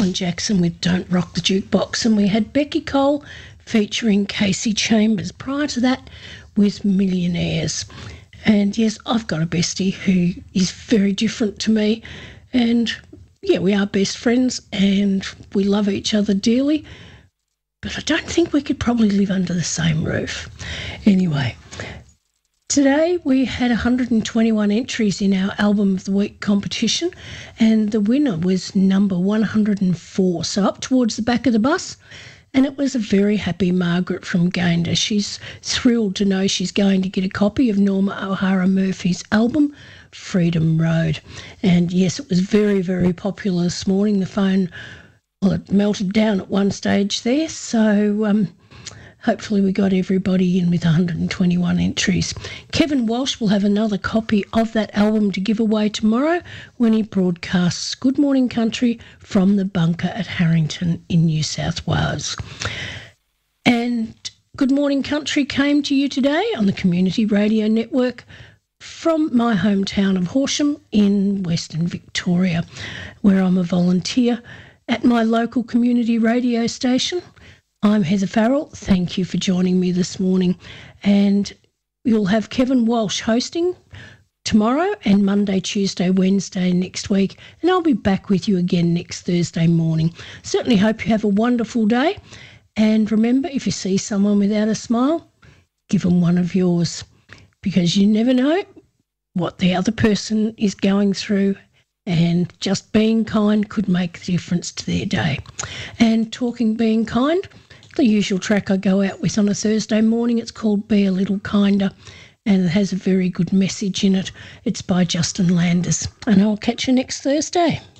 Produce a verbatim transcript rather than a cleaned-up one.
Alan Jackson with Don't Rock the Jukebox, and we had Becky Cole featuring Casey Chambers. Prior to that, with Millionaires. And yes, I've got a bestie who is very different to me, and yeah, we are best friends and we love each other dearly, but I don't think we could probably live under the same roof. Anyway, today we had one hundred twenty-one entries in our Album of the Week competition, and the winner was number one hundred four, so up towards the back of the bus. And it was a very happy Margaret from Gayndah. She's thrilled to know she's going to get a copy of Norma O'Hara Murphy's album, Freedom Road. And yes, it was very, very popular this morning. The phone, well, it melted down at one stage there. So um, hopefully we got everybody in with one hundred twenty-one entries. Kevin Walsh will have another copy of that album to give away tomorrow when he broadcasts Good Morning Country from the bunker at Harrington in New South Wales. And Good Morning Country came to you today on the Community Radio Network from my hometown of Horsham in Western Victoria, where I'm a volunteer at my local community radio station. I'm Heather Farrell. Thank you for joining me this morning. And you'll have Kevin Walsh hosting tomorrow and Monday, Tuesday, Wednesday next week. And I'll be back with you again next Thursday morning. Certainly hope you have a wonderful day. And remember, if you see someone without a smile, give them one of yours, because you never know what the other person is going through, and just being kind could make the difference to their day. And talking being kind, the usual track I go out with on a Thursday morning, it's called Be a Little Kinder, and it has a very good message in it. It's by Justin Landers, and I'll catch you next Thursday.